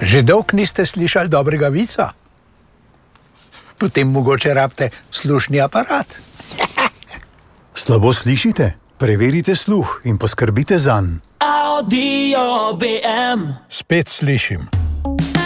Že dolgo niste slišali dobrega vica? Potem mogoče rabite slušni aparat. Slabo slišite? Preverite sluh in poskrbite zanj. Audio BM. Spet slišim.